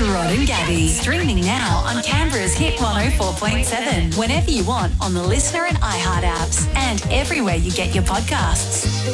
Rod and Gabby. Streaming now on Canberra's Hit 104.7. Whenever you want on the Listener and iHeart apps and everywhere you get your podcasts.